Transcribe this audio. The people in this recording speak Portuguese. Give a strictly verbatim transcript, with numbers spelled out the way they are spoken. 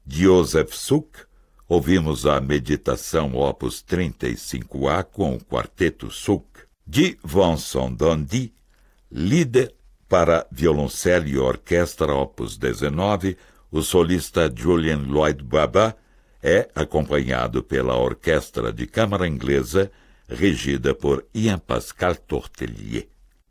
de Joseph Suk, ouvimos a Meditação Opus trinta e cinco A com o Quarteto Suk. De Vincent d'Indy, Lieder para violoncelo e orquestra Opus dezenove, o solista Julian Lloyd-Webber é acompanhado pela Orquestra de Câmara Inglesa, regida por Ian Pascal Tortelier.